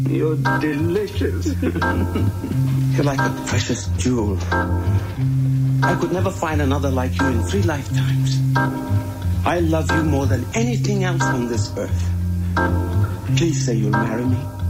You're delicious. You're like a precious jewel. I could never find another like you in 3 lifetimes. I love you more than anything else on this earth. Please say you'll marry me.